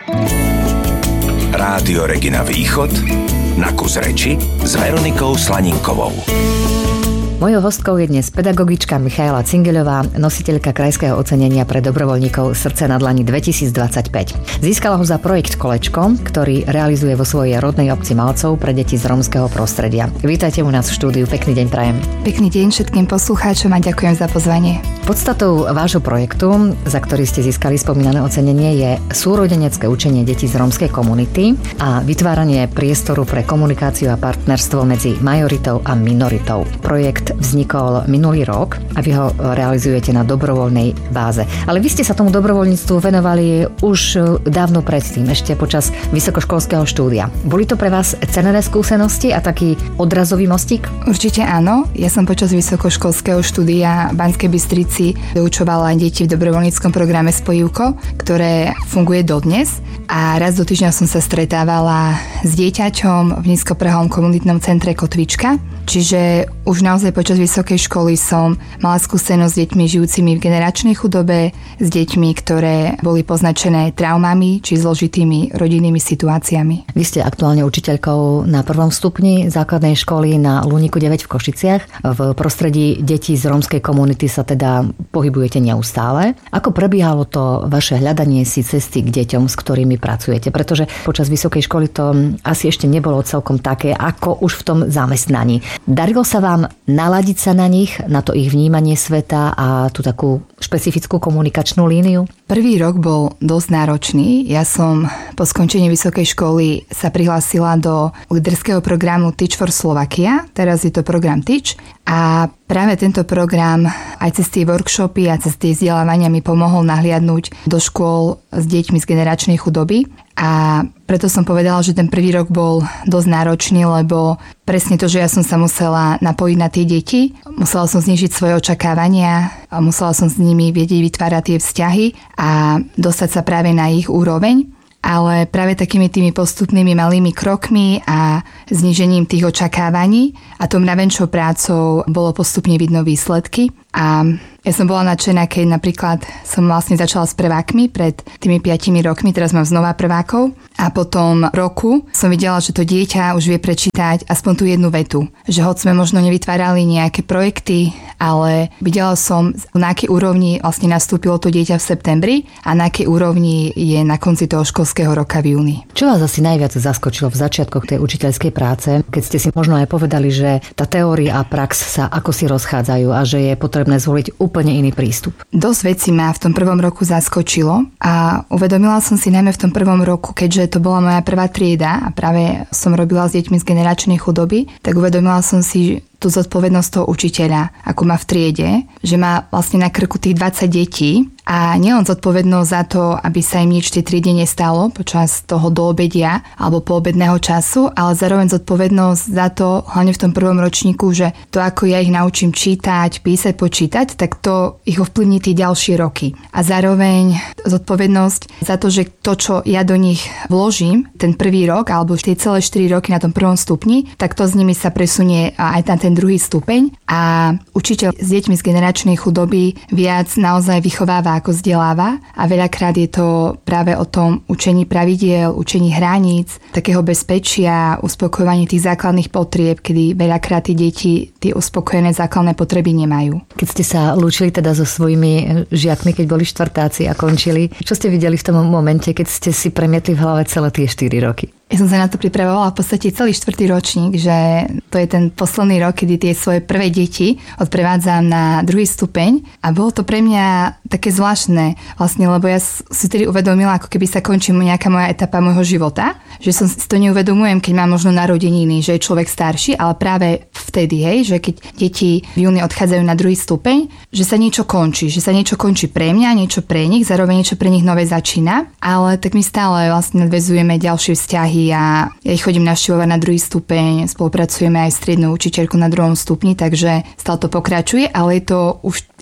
Rádio Regina Východ na kus reči s Veronikou Slaninkovou. Mojou hostkou je dnes pedagogička Michaela Cingeľová, nositeľka krajského ocenenia pre dobrovoľníkov Srdce na dlani 2025. Získala ho za projekt Kolečko, ktorý realizuje vo svojej rodnej obci Malcov pre deti z rómskeho prostredia. Vítajte u nás v štúdiu, pekný deň prajem. Pekný deň všetkým poslucháčom a ďakujem za pozvanie. Podstatou vášho projektu, za ktorý ste získali spomínané ocenenie, je súrodenecké učenie detí z rómskej komunity a vytváranie priestoru pre komunikáciu a partnerstvo medzi majoritou a minoritou. Projekt vznikol minulý rok a vy ho realizujete na dobrovoľnej báze. Ale vy ste sa tomu dobrovoľníctvu venovali už dávno predtým, ešte počas vysokoškolského štúdia. Boli to pre vás cenné skúsenosti a taký odrazový mostík? Určite áno. Ja som počas vysokoškolského štúdia v Banskej Bystrici vyučovala deti v dobrovoľníckom programe Spojivko, ktoré funguje dodnes. A raz do týždňa som sa stretávala s dieťaťom v nízkoprahovom komunitnom centre Kotvička. Čiže už naozaj počas vysokej školy som mala skúsenosť s deťmi žijúcimi v generačnej chudobe, s deťmi, ktoré boli poznačené traumami či zložitými rodinnými situáciami. Vy ste aktuálne učiteľkou na 1. stupni základnej školy na Luníku 9 v Košiciach. V prostredí detí z rómskej komunity sa teda pohybujete neustále. Ako prebiehalo to vaše hľadanie si cesty k deťom, s ktorými pracujete? Pretože počas vysokej školy to asi ešte nebolo celkom také, ako už v tom zamestnaní. Darilo sa vám naladiť sa na nich, na to ich vnímanie sveta a tú takú špecifickú komunikačnú líniu? Prvý rok bol dosť náročný. Ja som po skončení vysokej školy sa prihlásila do líderského programu Teach for Slovakia. Teraz je to program Teach. A práve tento program aj cez tie workshopy a cez tie vzdelávania mi pomohol nahliadnúť do škôl s deťmi z generačnej chudoby. A preto som povedala, že ten prvý rok bol dosť náročný, lebo presne to, že ja som sa musela napojiť na tie deti, musela som znížiť svoje očakávania, a musela som s nimi vedieť vytvárať tie vzťahy a dostať sa práve na ich úroveň. Ale práve takými tými postupnými malými krokmi a znížením tých očakávaní a tou mravenčou prácou bolo postupne vidno výsledky. A ja som bola nadšená, keď napríklad som vlastne začala s prvákmi pred tými 5 rokmi, teraz mám znova prvákov a po tom roku som videla, že to dieťa už vie prečítať aspoň tú jednu vetu. Že hoď sme možno nevytvárali nejaké projekty, ale videla som, na akej úrovni vlastne nastúpilo to dieťa v septembri a na akej úrovni je na konci toho školského roka v júni. Čo vás asi najviac zaskočilo v začiatkoch tej učiteľskej práce, keď ste si možno aj povedali, že tá teória a prax sa ako si rozchádzajú a že je potrebné zvoliť úplne iný prístup? Dosť vecí ma v tom prvom roku zaskočilo a uvedomila som si najmä v tom prvom roku, keďže to bola moja prvá trieda a práve som robila s deťmi z generačnej chudoby, tak uvedomila som si tú zodpovednosť toho učiteľa, ako má v triede, že má vlastne na krku tých 20 detí a nielen zodpovednosť za to, aby sa im nič v tej triede nestalo počas toho doobedia alebo poobedného času, ale zároveň zodpovednosť za to, hlavne v tom prvom ročníku, že to, ako ja ich naučím čítať, písať, počítať, tak to ich ovplyvní tie ďalšie roky. A zároveň zodpovednosť za to, že to, čo ja do nich vložím, ten prvý rok alebo tie celé 4 roky na tom prvom stupni, tak to s nimi sa presunie aj na ten druhý stupeň a učiteľ s deťmi z generačnej chudoby viac naozaj vychováva ako vzdeláva a veľakrát je to práve o tom učení pravidiel, učení hraníc, takého bezpečia, uspokojovaní tých základných potrieb, kedy veľakrát tie deti tie uspokojené základné potreby nemajú. Keď ste sa lúčili teda so svojimi žiakmi, keď boli štvrtáci a končili, čo ste videli v tom momente, keď ste si premietli v hlave celé tie 4 roky? Ja som sa na to pripravovala v podstate celý 4. ročník, že to je ten posledný rok, kedy tie svoje prvé deti odprevádzam na druhý stupeň a bolo to pre mňa také zvláštne vlastne, lebo ja si tedy uvedomila, ako keby sa končí nejaká moja etapa môjho života, že som si to neuvedomujem, keď mám možno narodeniny, že je človek starší, ale práve vtedy, že keď deti v júni odchádzajú na druhý stupeň, že sa niečo končí, pre mňa, niečo pre nich, zároveň niečo pre nich nové začína, ale tak my stále vlastne nadväzujeme ďalšie vzťahy a ja ich chodím navštevovať na druhý stupeň, spolupracujeme aj s striednou učiteľkou na druhom stupni, takže stále to pokračuje, ale je to už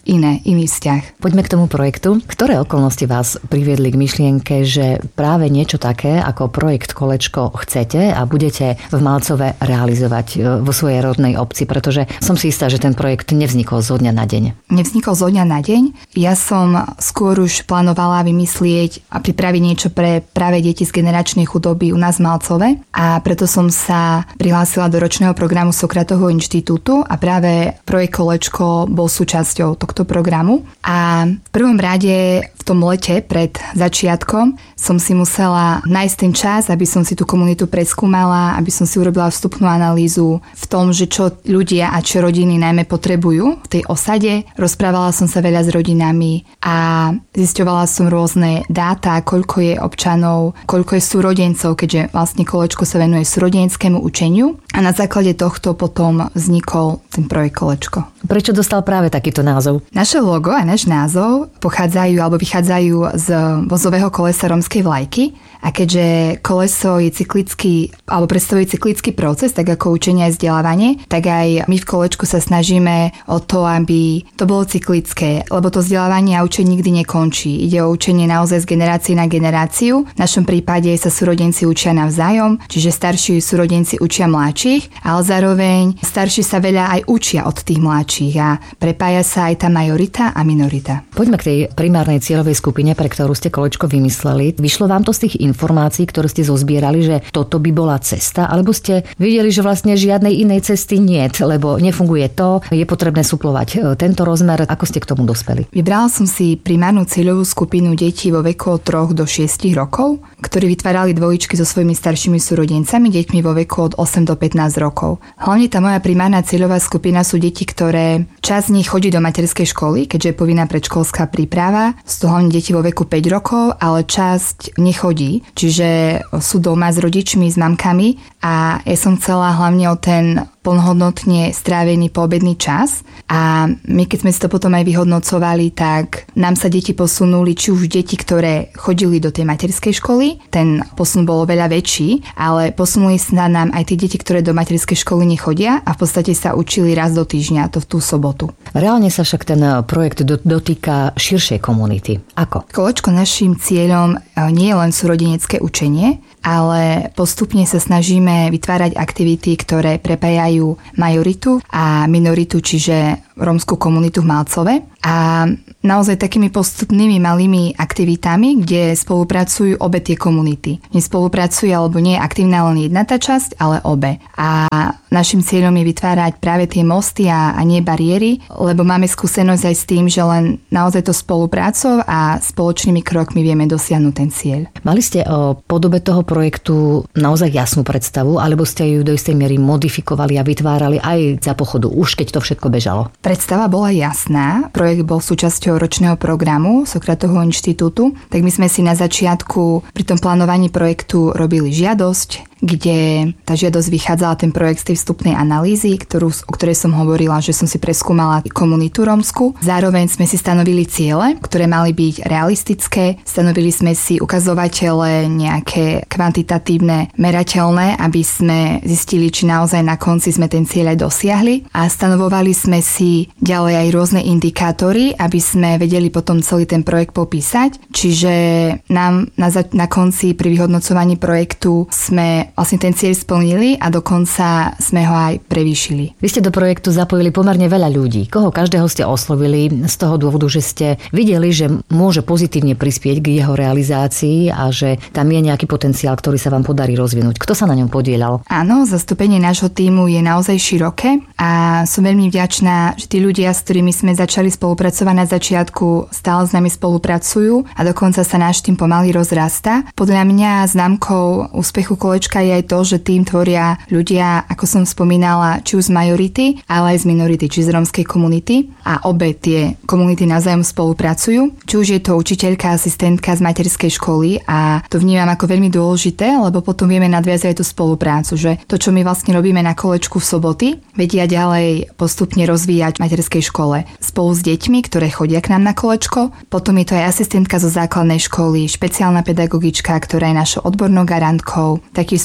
iný vzťah. Poďme k tomu projektu. Ktoré okolnosti vás priviedli k myšlienke, že práve niečo také ako projekt Kolečko chcete a budete v Malcove realizovať vo svojej rodnej obci? Pretože som si istá, že ten projekt nevznikol zo dňa na deň. Nevznikol zo dňa na deň. Ja som skôr už plánovala vymyslieť a pripraviť niečo pre práve deti z generačnej chudoby u nás v Malcove a preto som sa prihlásila do ročného programu Sokratovho inštitútu a práve projekt Kolečko bol súčasťou tohto programu. A v prvom rade v tom lete pred začiatkom som si musela nájsť ten čas, aby som si tú komunitu preskúmala, aby som si urobila vstupnú analýzu v tom, že čo ľudia a čo rodiny najmä potrebujú v tej osade. Rozprávala som sa veľa s rodinami a zisťovala som rôzne dáta, koľko je občanov, koľko je súrodencov, keďže vlastne Kolečko sa venuje súrodenskému učeniu a na základe tohto potom vznikol ten projekt Kolečko. Prečo dostal práve takýto názov? Naše logo a náš názov vychádzajú z vozového kolesa rómskej vlajky a keďže koleso je cyklický alebo predstavuje cyklický proces, tak ako učenie a vzdelávanie, tak aj my v Kolečku sa snažíme o to, aby to bolo cyklické, lebo to vzdelávanie a učenie nikdy nekončí. Ide o učenie naozaj z generácie na generáciu. V našom prípade sa súrodenci učia navzájom, čiže starší súrodenci učia mladších, ale zároveň starší sa veľa aj učia od tých mladších a prepája sa aj tá majorita a minorita. Poďme k tej primárnej cieľovej skupine, pre ktorú ste Kolečko vymysleli. Vyšlo vám to z tých informácií, ktoré ste zozbierali, že toto by bola cesta, alebo ste videli, že vlastne žiadnej inej cesty niet, lebo nefunguje to, je potrebné suplovať tento rozmer. Ako ste k tomu dospeli? Vybrala som si primárnu cieľovú skupinu detí vo veku od 3 do 6 rokov, ktorí vytvárali dvojičky so svojimi staršími súrodencami, deťmi vo veku od 8 do 15 rokov. Hlavne tá moja primárna cieľová skupina sú deti, ktoré časť z nich chodí do materskej školy, keďže je povinná predškolská príprava. Sú to hlavne deti vo veku 5 rokov, ale časť nechodí. Čiže sú doma s rodičmi, s mamkami a ja som chcela hlavne o ten plnohodnotne strávený poobedný čas a my keď sme si to potom aj vyhodnocovali, tak nám sa deti posunuli, či už deti, ktoré chodili do tej materskej školy, ten posun bol veľa väčší, ale posunuli sa nám aj tie deti, ktoré do materskej školy nechodia a v podstate sa učili raz do týždňa, to v tú sobotu. Reálne sa však ten projekt dotýka širšej komunity. Ako? Kolečko naším cieľom nie je len súrodenecké učenie, ale postupne sa snažíme vytvárať aktivity, ktoré prepájajú majoritu a minoritu, čiže rómskú komunitu v Malcove. A naozaj takými postupnými malými aktivitami, kde spolupracujú obe tie komunity. Nespolupracuje alebo nie je aktívna len jedna tá časť, ale obe. A našim cieľom je vytvárať práve tie mosty a nie bariéry, lebo máme skúsenosť aj s tým, že len naozaj to spoluprácou a spoločnými krokmi vieme dosiahnuť ten cieľ. Mali ste o podobe toho projektu naozaj jasnú predstavu, alebo ste ju do istej miery modifikovali a vytvárali aj za pochodu, už keď to všetko bežalo? Predstava bola jasná. Projekt bol súčasťou ročného programu Sokratovho inštitútu, tak my sme si na začiatku pri tom plánovaní projektu robili žiadosť, kde tá žiadosť vychádzala ten projekt z tej vstupnej analýzy, o ktorej som hovorila, že som si preskúmala komunitu rómsku. Zároveň sme si stanovili ciele, ktoré mali byť realistické. Stanovili sme si ukazovatele nejaké kvantitatívne, merateľné, aby sme zistili, či naozaj na konci sme ten cieľ aj dosiahli. A stanovovali sme si ďalej aj rôzne indikátory, aby sme vedeli potom celý ten projekt popísať. Čiže nám na konci pri vyhodnocovaní projektu sme vlastne ten cieľ splnili a dokonca sme ho aj prevýšili. Vy ste do projektu zapojili pomerne veľa ľudí. Koho každého ste oslovili z toho dôvodu, že ste videli, že môže pozitívne prispieť k jeho realizácii a že tam je nejaký potenciál, ktorý sa vám podarí rozvinúť. Kto sa na ňom podielal? Áno, zastúpenie nášho tímu je naozaj široké a som veľmi vďačná, že tí ľudia, s ktorými sme začali spolupracovať na začiatku, stále s nami spolupracujú a dokonca sa náš tím pomaly rozrastá. Podľa mňa známkou úspechu Kolečka je aj to, že tým tvoria ľudia, ako som spomínala, či už z majority, ale aj z minority, či z rómskej komunity. A obe tie komunity navzájom spolupracujú. Či už je to učiteľka, asistentka z materskej školy a to vnímam ako veľmi dôležité, lebo potom vieme nadviazať aj tú spoluprácu, že to, čo my vlastne robíme na Kolečku v soboty, vedia ďalej postupne rozvíjať v materskej škole spolu s deťmi, ktoré chodia k nám na Kolečko. Potom je to aj asistentka zo základnej školy, špeciálna pedagogička, ktorá je našou odbornou garantkou. Taktiež sme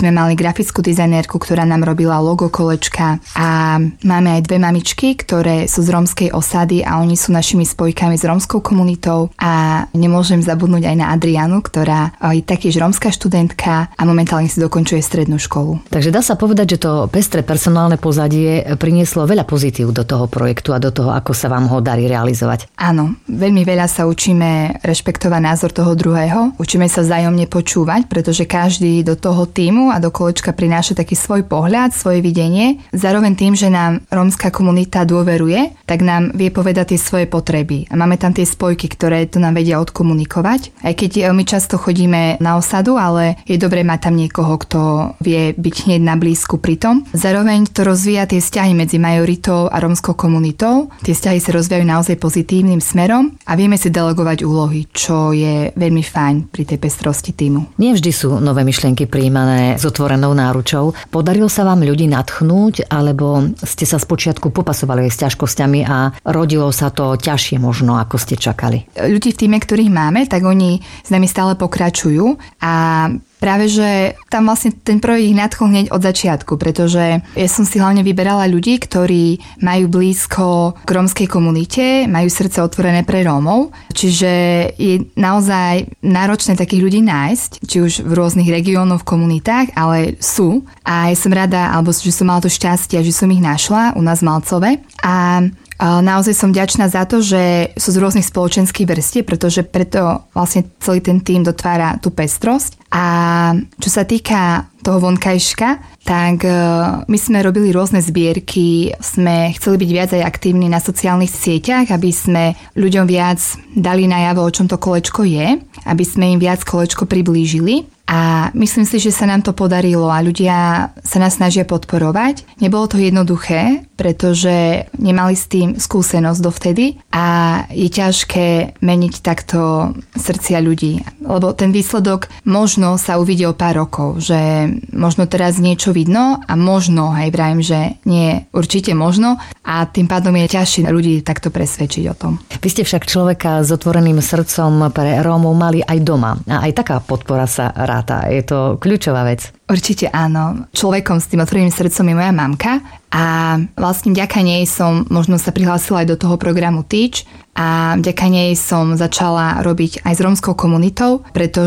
sme mali grafickú dizajnérku, ktorá nám robila logo kolečka a máme aj 2 mamičky, ktoré sú z rómskej osady a oni sú našimi spojkami s rómskou komunitou a nemôžem zabudnúť aj na Adrianu, ktorá je taktiež rómska študentka a momentálne si dokončuje strednú školu. Takže dá sa povedať, že to pestré personálne pozadie prinieslo veľa pozitív do toho projektu a do toho, ako sa vám ho darí realizovať. Áno, veľmi veľa sa učíme rešpektovať názor toho druhého, učíme sa vzájomne počúvať, pretože každý do toho tímu a do kolečka prináša taký svoj pohľad, svoje videnie. Zároveň tým, že nám rómska komunita dôveruje, tak nám vie povedať tie svoje potreby. A máme tam tie spojky, ktoré to nám vedia odkomunikovať. Aj keď my často chodíme na osadu, ale je dobré mať tam niekoho, kto vie byť hneď na blízku pri tom. Zároveň to rozvíja tie vzťahy medzi majoritou a rómskou komunitou. Tie vzťahy sa rozvíjajú naozaj pozitívnym smerom a vieme si delegovať úlohy, čo je veľmi fajn pri tej pestrosti tímu. Nie vždy sú nové myšlienky prijímané s otvorenou náručou. Podarilo sa vám ľudí nadchnúť, alebo ste sa spočiatku popasovali aj s ťažkosťami a rodilo sa to ťažšie možno, ako ste čakali? Ľudí v tíme, ktorých máme, tak oni s nami stále pokračujú a práve, že tam vlastne ten projekt ich nadchol hneď od začiatku, pretože ja som si hlavne vyberala ľudí, ktorí majú blízko k rómskej komunite, majú srdce otvorené pre Rómov, čiže je naozaj náročné takých ľudí nájsť, či už v rôznych regiónoch, komunitách, ale sú. A ja som rada, alebo že som mala to šťastie, že som ich našla u nás v Malcove a naozaj som vďačná za to, že sú z rôznych spoločenských vrstiev, pretože preto vlastne celý ten tím dotvára tú pestrosť. A čo sa týka toho vonkajška, tak my sme robili rôzne zbierky, sme chceli byť viac aj aktívni na sociálnych sieťach, aby sme ľuďom viac dali najavo, o čom to kolečko je, aby sme im viac kolečko priblížili. A myslím si, že sa nám to podarilo a ľudia sa nás snažia podporovať. Nebolo to jednoduché, pretože nemali s tým skúsenosť dovtedy a je ťažké meniť takto srdcia ľudí. Lebo ten výsledok možno sa uvidí o pár rokov, že možno teraz niečo vidno a možno, aj vrajím, že nie, určite možno a tým pádom je ťažšie ľudí takto presvedčiť o tom. Vy ste však človeka s otvoreným srdcom pre Rómov mali aj doma a aj taká podpora sa ráta. Je to kľúčová vec. Určite áno. Človekom s tým otvoreným srdcom je moja mamka a vlastne vďaka nej som možno sa prihlásila aj do toho programu Teach a vďaka nej som začala robiť aj s rómskou komunitou,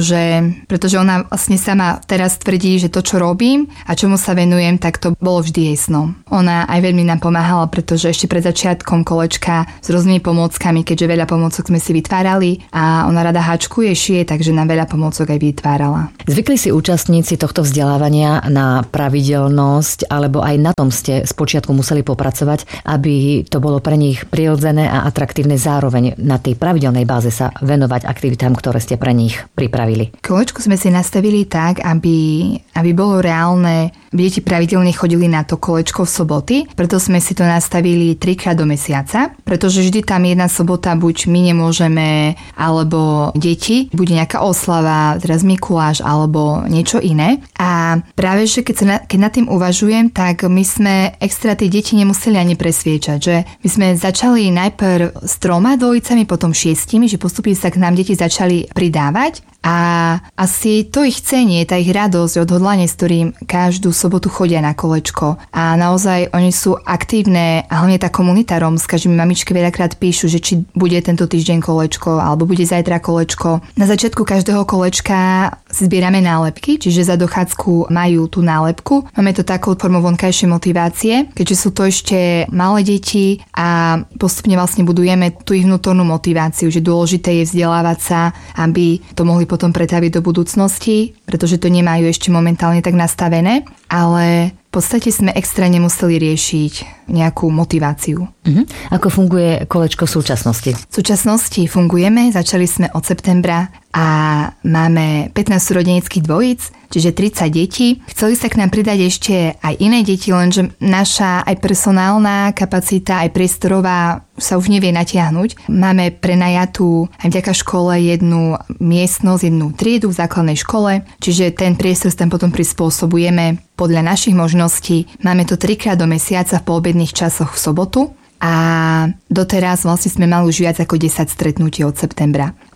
pretože ona vlastne sama teraz tvrdí, že to, čo robím a čomu sa venujem, tak to bolo vždy jej snom. Ona aj veľmi nám pomáhala, pretože ešte pred začiatkom kolečka s rôznymi pomôckami, keďže veľa pomôcok sme si vytvárali a ona rada háčkuje, šije, takže nám veľa pomôcok aj vytvárala. Zvykli si účastníci tohto vzdelávania na pravidelnosť, alebo aj na tom ste spočiatku museli popracovať, aby to bolo pre nich prirodzené a atraktívne, zároveň na tej pravidelnej báze sa venovať aktivitám, ktoré ste pre nich pripravili? Kolečko sme si nastavili tak, aby bolo reálne, aby deti pravidelne chodili na to kolečko v soboty, preto sme si to nastavili 3-krát do mesiaca, pretože vždy tam jedna sobota buď my nemôžeme, alebo deti, bude nejaká oslava, teraz Mikuláš, alebo niečo iné. A práve, že keď nad tým uvažujem, tak my sme extra tie deti nemuseli ani presviečať, že my sme začali najprv s 3 dvojicami, potom 6, že postupne sa k nám deti začali pridávať a asi to ich cenie, tá ich radosť, odhodlanie, s ktorým každú sobotu chodia na kolečko a naozaj oni sú aktívne a hlavne tá komunita rómska, že mi mamičky veľakrát píšu, že či bude tento týždeň kolečko alebo bude zajtra kolečko. Na začiatku každého kolečka si zbierame nálepky, čiže za dochádzku majú tú nálepku. Máme to takou formou vonkajšej motivácie, keďže sú to ešte malé deti a postupne vlastne budujeme tú ich vnútornú motiváciu, že dôležité je vzdelávať sa, aby to mohli potom pretaviť do budúcnosti, pretože to nemajú ešte momentálne tak nastavené, ale v podstate sme extra nemuseli riešiť nejakú motiváciu. Ako funguje kolečko v súčasnosti? V súčasnosti fungujeme, začali sme od septembra a máme 15 súrodeneckých dvojíc, čiže 30 detí. Chceli sa k nám pridať ešte aj iné deti, lenže naša aj personálna kapacita, aj priestorová sa už nevie natiahnuť. Máme prenajatú aj vďaka škole jednu miestnosť, jednu triedu v základnej škole, čiže ten priestor tam potom prispôsobujeme podľa našich možností. Máme to 3-krát do mesiaca v poobedných časoch v sobotu a doteraz vlastne sme mali už viac ako 10 stretnutí od septembra.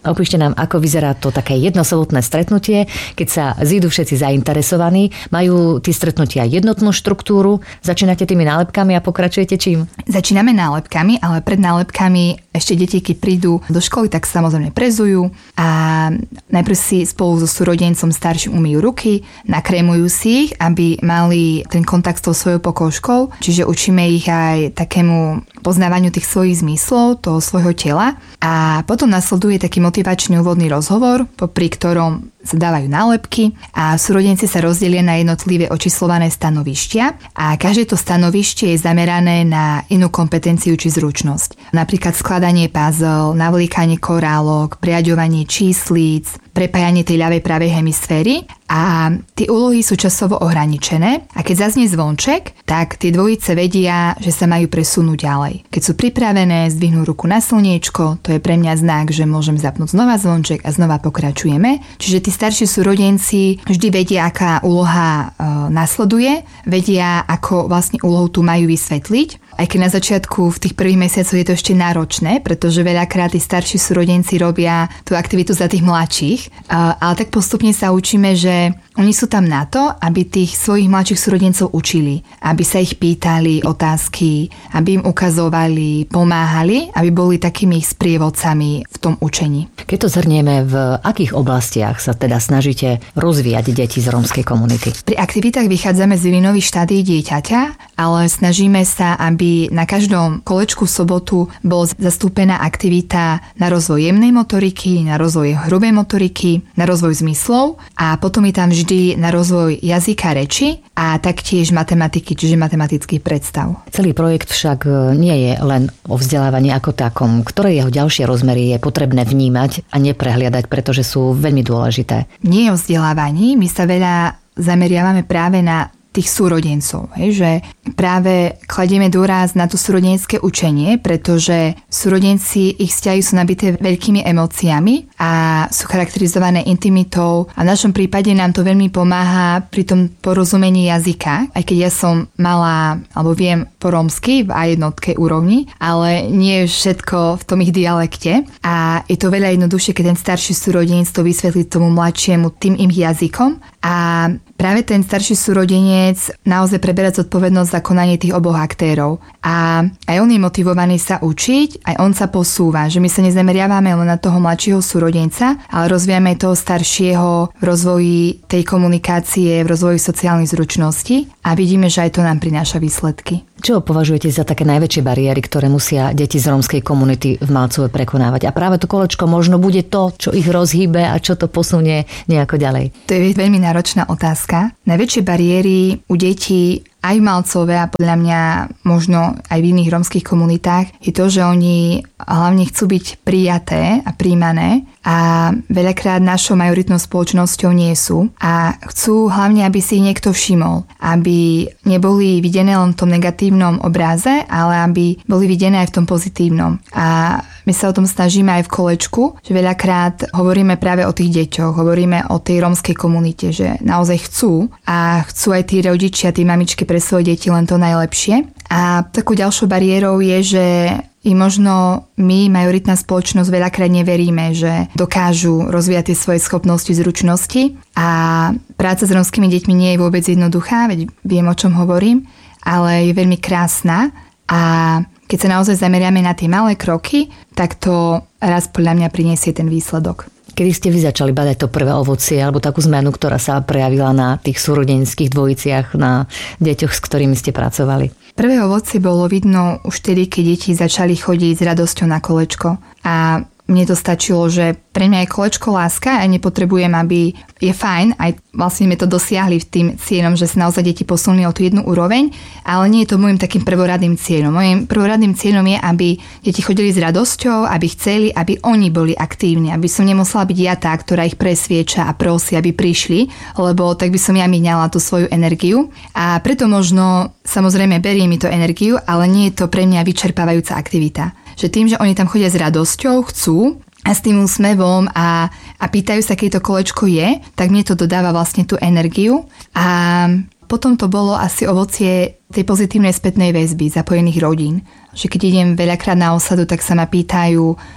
Opíšte nám, ako vyzerá to také jednosobotné stretnutie, keď sa zídu všetci zainteresovaní, majú tí stretnutia jednotnú štruktúru, začínate tými nálepkami a pokračujete čím? Začíname nálepkami, ale pred nálepkami ešte deti, keď prídu do školy, tak samozrejme prezujú a najprv si spolu so súrodencom starším umýjú ruky, nakrémujú si ich, aby mali ten kontakt s tou svojou pokožkou, čiže učíme ich aj takému poznávaniu tých svojich zmyslov, toho svojho tela a potom nasleduje taký motivačný úvodný rozhovor, pri ktorom sa dávajú nálepky a súrodenci sa rozdelia na jednotlivé očíslované stanovištia a každé to stanovište je zamerané na inú kompetenciu či zručnosť. Napríklad skladanie puzzle, navlíkanie korálok, priaďovanie číslíc, prepájanie tej ľavej pravej hemisféry a tie úlohy sú časovo ohraničené a keď zaznie zvonček, tak tie dvojice vedia, že sa majú presunúť ďalej. Keď sú pripravené, zdvihnú ruku na slniečko, to je pre mňa znak, že môžem zapnúť znova zvonček a znova pokračujeme. Čiže tí starší súrodenci vždy vedia, aká úloha nasleduje, vedia, ako vlastne úlohu tu majú vysvetliť. Aj keď na začiatku v tých prvých mesiacoch je to ešte náročné, pretože veľakrát tí starší súrodenci robia tú aktivitu za tých mladších, ale tak postupne sa učíme, že oni sú tam na to, aby tých svojich mladších súrodencov učili, aby sa ich pýtali otázky, aby im ukazovali, pomáhali, aby boli takými sprievodcami v tom učení. Keď to zhrnieme, v akých oblastiach sa teda snažíte rozvíjať deti z rómskej komunity? Pri aktivitách vychádzame z vývinových štádií dieťaťa, ale snažíme sa, aby na každom kolečku v sobotu bola zastúpená aktivita na rozvoj jemnej motoriky, na rozvoj hrubej motoriky, na rozvoj zmyslov a potom je tam vždy na rozvoj jazyka reči a taktiež matematiky, čiže matematických predstav. Celý projekt však nie je len o vzdelávaní ako takom. Ktoré jeho ďalšie rozmery je potrebné vnímať a neprehliadať, pretože sú veľmi dôležité? Nie je o vzdelávaní, my sa veľa zameriavame práve na tých súrodencov, že práve kladieme dôraz na to súrodenské učenie, pretože súrodenci, ich vzťahy sú nabité veľkými emóciami a sú charakterizované intimitou a v našom prípade nám to veľmi pomáha pri tom porozumení jazyka, aj keď ja som mala, alebo viem po rómsky v A1 úrovni, ale nie všetko v tom ich dialekte a je to veľa jednoduchšie, keď ten starší súrodenec to vysvetlí tomu mladšiemu tým ich jazykom a práve ten starší súrodenec naozaj preberá zodpovednosť za konanie tých oboch aktérov. A aj on je motivovaný sa učiť, aj on sa posúva, že my sa nezameriavame len na toho mladšieho súrodenca, ale rozvíjame toho staršieho v rozvoji tej komunikácie, v rozvoji sociálnych zručností a vidíme, že aj to nám prináša výsledky. Čo považujete za také najväčšie bariéry, ktoré musia deti z rómskej komunity v Malcove prekonávať? A práve to kolečko možno bude to, čo ich rozhýbe a čo to posunie nejako ďalej. To je veľmi náročná otázka. Najväčšie bariéry u detí aj v Malcove a podľa mňa možno aj v iných rómskych komunitách je to, že oni hlavne chcú byť prijaté a príjmané a veľakrát našou majoritnou spoločnosťou nie sú a chcú hlavne, aby si ich niekto všimol, aby neboli videné len v tom negatívnom obráze, ale aby boli videné aj v tom pozitívnom. A my sa o tom snažíme aj v kolečku, že veľakrát hovoríme práve o tých deťoch, hovoríme o tej rómskej komunite, že naozaj chcú a chcú aj tí rodičia, tí mamičky pre svoje deti len to najlepšie. A takou ďalšou bariérou je, že i možno my, majoritná spoločnosť, veľakrát neveríme, že dokážu rozvíjať tie svoje schopnosti, zručnosti a práca s rómskymi deťmi nie je vôbec jednoduchá, veď viem, o čom hovorím, ale je veľmi krásna a keď sa naozaj zameriame na tie malé kroky, tak to raz podľa mňa priniesie ten výsledok. Kedy ste vy začali badať to prvé ovocie alebo takú zmenu, ktorá sa prejavila na tých súrodenských dvojiciach, na deťoch, s ktorými ste pracovali? Prvé ovocie bolo vidno už tedy, keď deti začali chodiť s radosťou na kolečko. A mne to stačilo, že pre mňa je kolečko láska a nepotrebujem, aby je fajn, aj vlastne sme to dosiahli tým cieľom, že sa naozaj deti posunuli o tú jednu úroveň, ale nie je to môjim takým prvoradným cieľom. Mojím prvoradným cieľom je, aby deti chodili s radosťou, aby chceli, aby oni boli aktívni, aby som nemusela byť ja tá, ktorá ich presvieča a prosí, aby prišli, lebo tak by som ja miňala tú svoju energiu. A preto možno, samozrejme, berie mi to energiu, ale nie je to pre mňa vyčerpávajúca aktivita. Že tým, že oni tam chodia s radosťou, chcú a s tým úsmevom a pýtajú sa, keď to kolečko je, tak mne to dodáva vlastne tú energiu. A potom to bolo asi ovocie tej pozitívnej spätnej väzby zapojených rodín. Že keď idem veľakrát na osadu, tak sa ma pýtajú,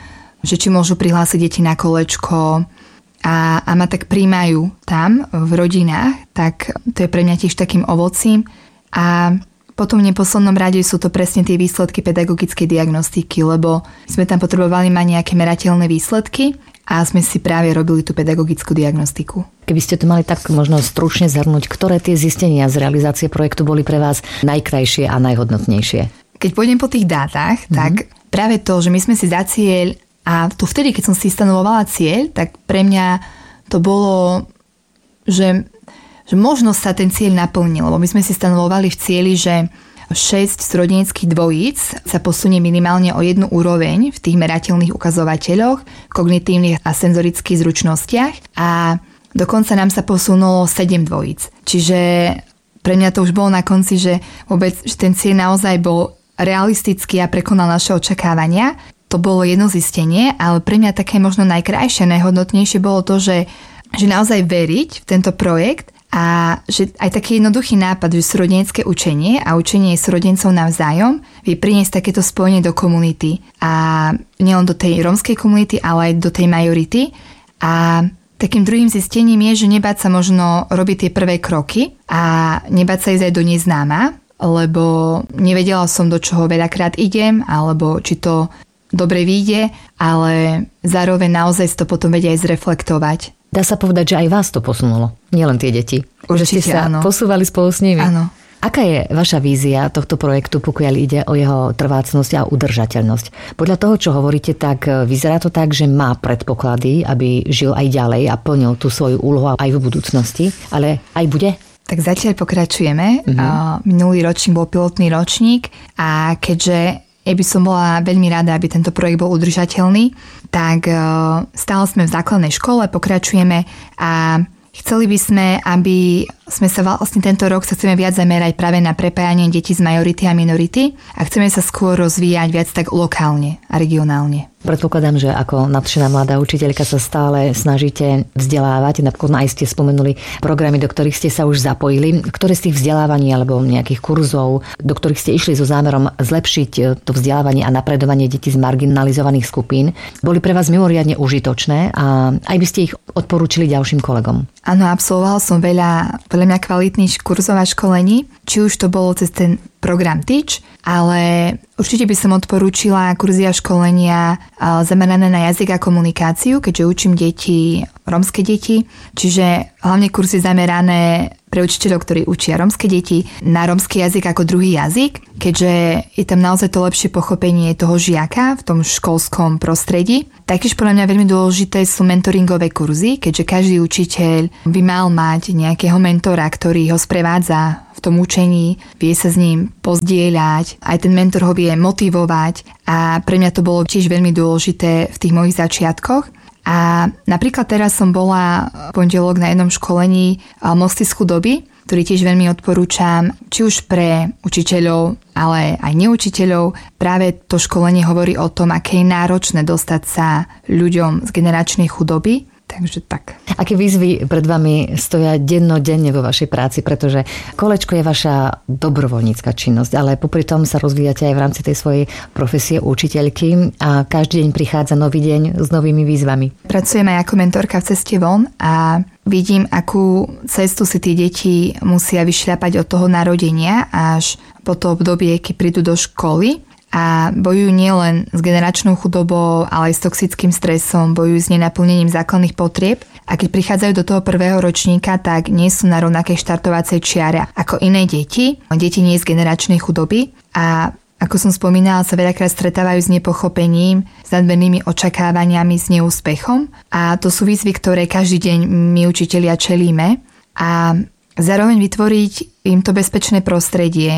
že či môžu prihlásiť deti na kolečko a ma tak príjmajú tam v rodinách, tak to je pre mňa tiež takým ovocím. A potom v neposlednom rade sú to presne tie výsledky pedagogickej diagnostiky, lebo sme tam potrebovali mať nejaké merateľné výsledky a sme si práve robili tú pedagogickú diagnostiku. Keby ste to mali tak možno stručne zhrnúť, ktoré tie zistenia z realizácie projektu boli pre vás najkrajšie a najhodnotnejšie? Keď pôjdem po tých dátach, tak práve to, že my sme si za cieľ, a tu vtedy, keď som si stanovovala cieľ, tak pre mňa to bolo, že možno sa ten cieľ naplnil, lebo my sme si stanovovali v cieli, že 6 z rodineckých dvojíc sa posunie minimálne o 1 úroveň v tých merateľných ukazovateľoch, kognitívnych a senzorických zručnostiach a dokonca nám sa posunulo 7 dvojíc. Čiže pre mňa to už bolo na konci, že vôbec že ten cieľ naozaj bol realistický a prekonal naše očakávania. To bolo jedno zistenie, ale pre mňa také možno najkrajšie, najhodnotnejšie bolo to, že naozaj veriť v tento projekt a že aj taký jednoduchý nápad, že súrodenecké učenie a učenie súrodencov navzájom vie priniesť takéto spojenie do komunity a nielen do tej rómskej komunity, ale aj do tej majority. A takým druhým zistením je, že nebáť sa možno robiť tie prvé kroky a nebáť sa ísť aj do neznáma, lebo nevedela som, do čoho veľakrát idem, alebo či to dobre vyjde, ale zároveň naozaj to potom vedia aj zreflektovať. Dá sa povedať, že aj vás to posunulo, nielen tie deti. Určite, že ste sa áno. posúvali spolu s nimi. Áno. Aká je vaša vízia tohto projektu, pokiaľ ide o jeho trvácnosť a udržateľnosť? Podľa toho, čo hovoríte, tak vyzerá to tak, že má predpoklady, aby žil aj ďalej a plnil tú svoju úlohu aj v budúcnosti, ale aj bude? Tak zatiaľ pokračujeme. Minulý ročník bol pilotný ročník a keďže ja by som bola veľmi rada, aby tento projekt bol udržateľný, tak stále sme v základnej škole, pokračujeme a chceli by sme, aby sme sa vlastne tento rok sa chceme viac zamerať práve na prepájanie detí z majority a minority a chceme sa skôr rozvíjať viac tak lokálne a regionálne. Predpokladám, že ako nadšená mladá učiteľka sa stále snažíte vzdelávať. Napokon aj ste spomenuli programy, do ktorých ste sa už zapojili. Ktoré z tých vzdelávaní alebo nejakých kurzov, do ktorých ste išli so zámerom zlepšiť to vzdelávanie a napredovanie detí z marginalizovaných skupín, boli pre vás mimoriadne užitočné a aj by ste ich odporúčili ďalším kolegom? Áno, absolvoval som veľa mňa kvalitných kurzov a školení, či už to bolo cez ten program Teach, ale určite by som odporúčila kurzy a školenia zamerané na jazyk a komunikáciu, keďže učím deti, rómske deti, čiže hlavne kurzy zamerané pre učiteľov, ktorí učia rómske deti na rómsky jazyk ako druhý jazyk, keďže je tam naozaj to lepšie pochopenie toho žiaka v tom školskom prostredí. Taktiež podľa mňa veľmi dôležité sú mentoringové kurzy, keďže každý učiteľ by mal mať nejakého mentora, ktorý ho sprevádza v tom učení, vie sa s ním pozdieľať, aj ten mentor ho vie motivovať a pre mňa to bolo tiež veľmi dôležité v tých mojich začiatkoch. A napríklad teraz som bola v pondelok na jednom školení Mosty z chudoby, ktorý tiež veľmi odporúčam, či už pre učiteľov, ale aj neučiteľov. Práve to školenie hovorí o tom, aké je náročné dostať sa ľuďom z generačnej chudoby. Takže tak. Aké výzvy pred vami stoja dennodenne vo vašej práci, pretože kolečko je vaša dobrovoľnícka činnosť, ale popri tom sa rozvíjate aj v rámci tej svojej profesie učiteľky a každý deň prichádza nový deň s novými výzvami. Pracujem aj ako mentorka v Ceste von a vidím, akú cestu si tie deti musia vyšľapať od toho narodenia až po to obdobie, keď prídu do školy. A bojujú nielen s generačnou chudobou, ale aj s toxickým stresom, bojujú s nenaplnením základných potrieb a keď prichádzajú do toho prvého ročníka, tak nie sú na rovnakej štartovacej čiare ako iné deti. Deti nie z generačnej chudoby a ako som spomínala, sa veľakrát stretávajú s nepochopením, s nadmernými očakávaniami, s neúspechom a to sú výzvy, ktoré každý deň my učitelia čelíme a zároveň vytvoriť im to bezpečné prostredie,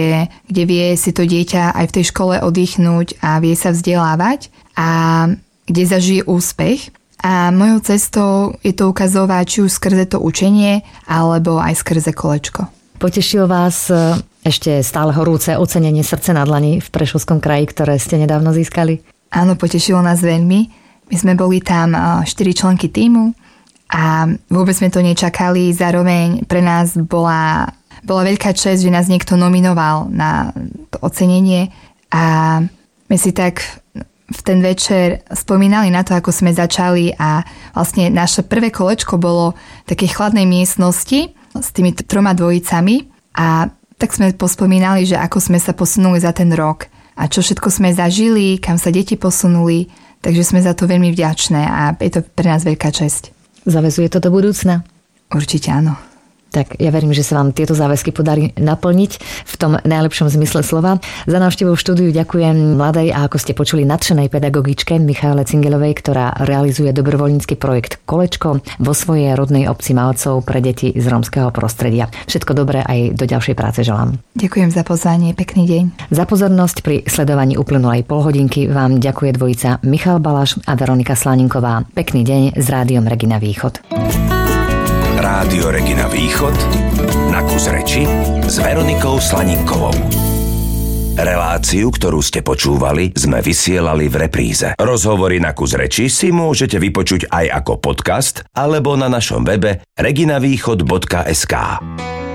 kde vie si to dieťa aj v tej škole oddychnúť a vie sa vzdelávať a kde zažije úspech. A mojou cestou je to ukazovať či už skrze to učenie, alebo aj skrze kolečko. Potešil vás ešte stále horúce ocenenie Srdce na dlani v Prešovskom kraji, ktoré ste nedávno získali? Áno, potešilo nás veľmi. My sme boli tam 4 členky tímu, a vôbec sme to nečakali, zároveň pre nás bola veľká česť, že nás niekto nominoval na to ocenenie a my si tak v ten večer spomínali na to, ako sme začali a vlastne naše prvé kolečko bolo v takej chladnej miestnosti s tými 3 dvojicami a tak sme pospomínali, že ako sme sa posunuli za ten rok a čo všetko sme zažili, kam sa deti posunuli, takže sme za to veľmi vďačné a je to pre nás veľká česť. Zaväzuje to do budúcna? Určite áno. Tak ja verím, že sa vám tieto záväzky podarí naplniť v tom najlepšom zmysle slova. Za návštevu v štúdiu ďakujem mladej a ako ste počuli nadšenej pedagogičke Michaele Cingeľovej, ktorá realizuje dobrovoľnícky projekt Kolečko vo svojej rodnej obci Malcov pre deti z rómskeho prostredia. Všetko dobré aj do ďalšej práce želám. Ďakujem za pozvanie, pekný deň. Za pozornosť pri sledovaní uplynulej polhodinky vám ďakuje dvojica Michal Balaš a Veronika Slaninková. Pekný deň z Rádiom Regina Východ. Rádio Regina Východ na kus reči s Veronikou Slaninkovou. Reláciu, ktorú ste počúvali, sme vysielali v repríze. Rozhovory na kus reči si môžete vypočuť aj ako podcast alebo na našom webe reginavýchod.sk.